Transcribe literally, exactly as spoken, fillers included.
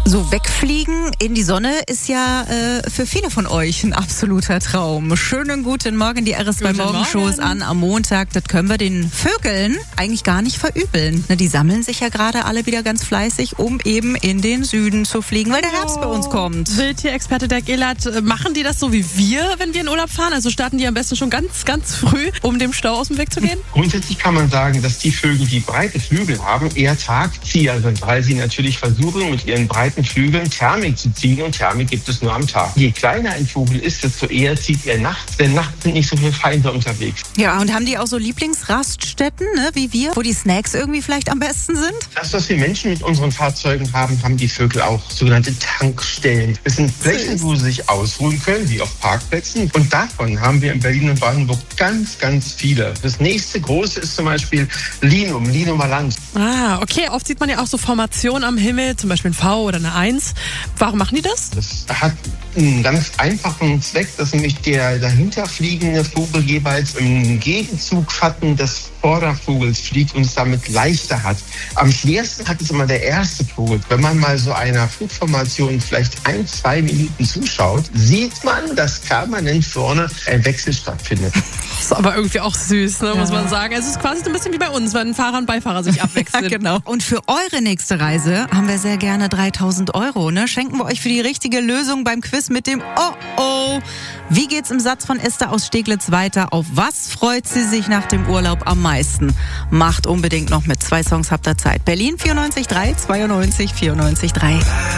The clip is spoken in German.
So wegfliegen in die Sonne ist ja äh, für viele von euch ein absoluter Traum. Schönen guten Morgen, die R S zwei Morgenshows an am Montag. Das können wir den Vögeln eigentlich gar nicht verübeln. Ne, die sammeln sich ja gerade alle wieder ganz fleißig, um eben in den Süden zu fliegen, weil der Herbst bei uns kommt. Wildtierexperte Dirk Ehlert, machen die das so wie wir, wenn wir in Urlaub fahren? Also starten die am besten schon ganz, ganz früh, um dem Stau aus dem Weg zu gehen? Grundsätzlich kann man sagen, dass die Vögel, die breite Flügel haben, eher Tagzieher sind, weil sie natürlich versuchen, mit ihren breiten Flügeln Thermik zu ziehen, und Thermik gibt es nur am Tag. Je kleiner ein Vogel ist, desto eher zieht er nachts, denn nachts sind nicht so viele Feinde unterwegs. Ja, und haben die auch so Lieblingsraststätten, ne, wie wir, wo die Snacks irgendwie vielleicht am besten sind? Das, was wir Menschen mit unseren Fahrzeugen haben, haben die Vögel auch, sogenannte Tankstellen. Das sind Flächen, wo sie sich ausruhen können, wie auf Parkplätzen. Und davon haben wir in Berlin und Brandenburg ganz, ganz viele. Das nächste große ist zum Beispiel Linum, Linum Valanz. Ah, okay. Oft sieht man ja auch so Formationen am Himmel, zum Beispiel ein V oder eine Eins. Warum machen die das? Das hat einen ganz einfachen Zweck, dass nämlich der dahinter fliegende Vogel jeweils im Gegenzugfatten des Vordervogels fliegt und es damit leichter hat. Am schwersten hat es immer der erste Vogel. Wenn man mal so einer Flugformation vielleicht ein, zwei Minuten zuschaut, sieht man, dass permanent vorne ein Wechsel stattfindet. Das ist aber irgendwie auch süß, ne, ja. muss man sagen. Es ist quasi so ein bisschen wie bei uns, wenn Fahrer und Beifahrer sich abwechseln. Ja, genau. Und für eure nächste Reise haben wir sehr gerne dreitausend Euro. Ne? Schenken wir euch für die richtige Lösung beim Quiz mit dem Oh-Oh. Wie geht's im Satz von Esther aus Steglitz weiter? Auf was freut sie sich nach dem Urlaub am meisten? Macht unbedingt noch mit. Zwei Songs habt ihr Zeit. Berlin vierundneunzig Komma drei, zweiundneunzig, vierundneunzig Komma drei.